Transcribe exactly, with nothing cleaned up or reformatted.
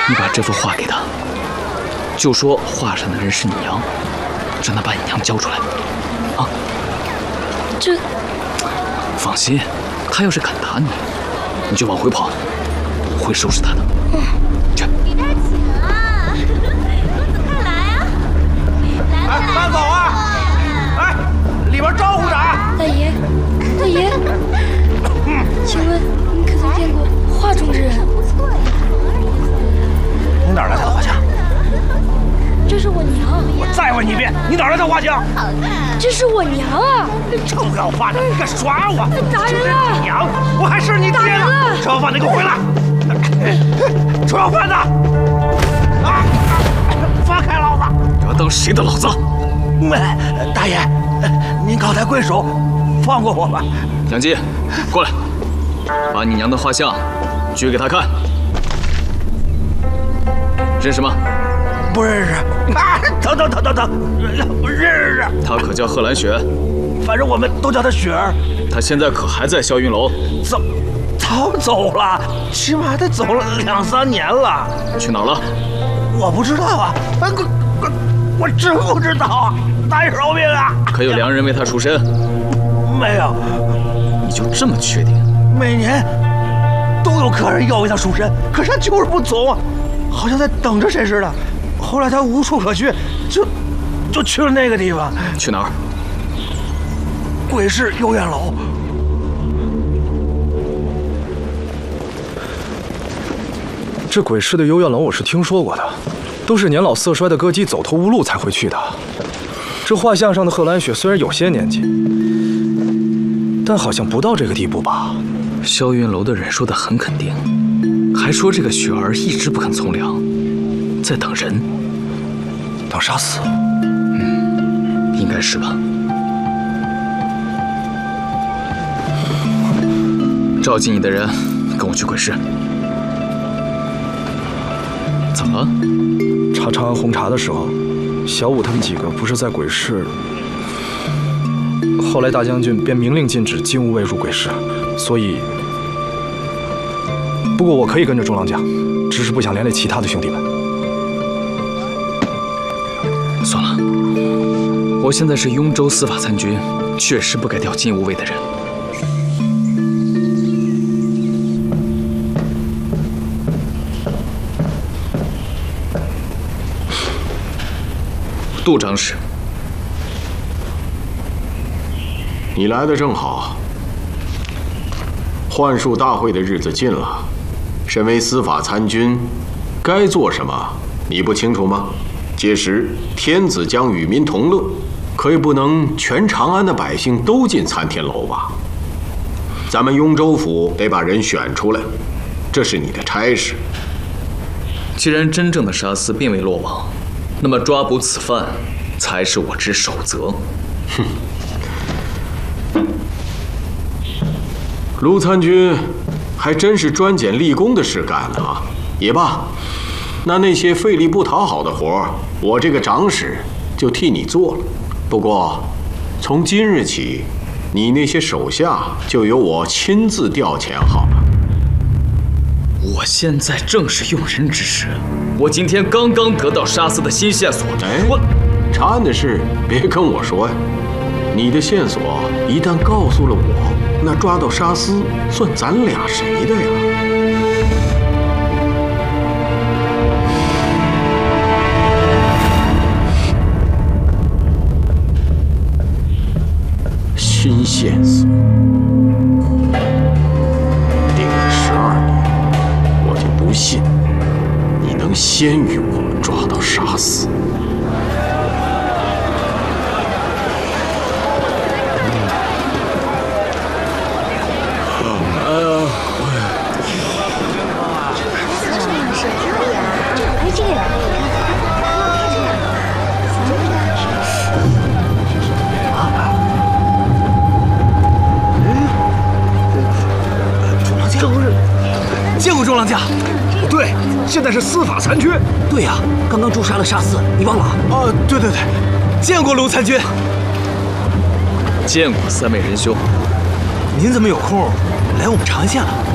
你把这幅画给他，就说画上的人是你娘，让他把你娘交出来。啊， 这…… 放心，他要是敢打你，你就往回跑，我会收拾他的。嗯，去。 李大请啊，公子快来啊！来哎，慢走啊！哎，里边招呼着啊！ 大爷，大爷，请问您可曾见过画中之人？ 你哪来的画匠？ 这是我娘。 我再问你一遍，你哪来的画匠？ 这是我娘啊！ 臭不要饭的，你敢耍我！ 打人了！ 你娘，我还是你爹呢！臭要饭的，给我回来！臭要饭的！啊！放开老子！ 你要当谁的老子？ 没，大爷，您高抬贵手，放过我吧。 杨基，过来，把你娘的画像举给他看。认识吗？ 不认识。啊！等等等等等，不认识。 她可叫贺兰雪， 反正我们都叫她雪儿。 她现在可还在霄云楼？ 走，早走了，起码得走了两三年了。 去哪儿了？ 我不知道啊，我我我真不知道啊！大爷饶命啊！ 可有良人为她赎身？ 没有。 你就这么确定？ 每年都有客人要为她赎身，可是她就是不走啊，好像在等着谁似的。后来她无处可去，就就去了那个地方。 去哪儿？ 鬼市幽怨楼。 这鬼市的幽怨楼我是听说过的，都是年老色衰的歌姬走投无路才会去的。这画像上的贺兰雪虽然有些年纪，但好像不到这个地步吧？ 霄云楼的人说的很肯定，还说这个雪儿一直不肯从良，在等人， 等杀死。 嗯，应该是吧。召集你的人，跟我去鬼市。怎么了？ 查长安红茶的时候，小五他们几个不是在鬼市？后来大将军便明令禁止金吾卫入鬼市，所以……不过我可以跟着中郎将，只是不想连累其他的兄弟们。 算了，我现在是雍州司法参军，确实不该调金吾卫的人。杜长史， 你来的正好。幻术大会的日子近了，身为司法参军，该做什么你不清楚吗？届时天子将与民同乐，可以不能全长安的百姓都进参天楼吧？咱们雍州府得把人选出来，这是你的差事。 既然真正的杀司并未落网，那么抓捕此犯才是我之首责。 哼，卢参军还真是专捡立功的事干了啊！也罢，那那些费力不讨好的活，我这个长史就替你做了。不过，从今日起，你那些手下就由我亲自调遣好了。 我现在正是用人之时，我今天刚刚得到杀司的新线索。 哎， 我查案的事别跟我说呀，你的线索一旦告诉了我，那抓到杀司算咱俩谁的呀？新线索，定了十二年，我就不信你能先于我抓到杀司。 见过中郎将？对，现在是司法参军。 对呀、啊，刚刚诛杀了杀司，你忘了？ 哦，对对对，见过卢参军。 见过三位仁兄。 您怎么有空来我们长安县了？